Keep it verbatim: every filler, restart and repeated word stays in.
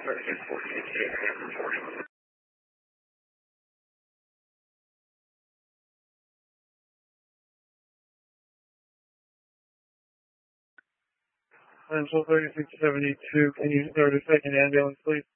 Central thirty-six seventy-two, can you start a second ambulance, please?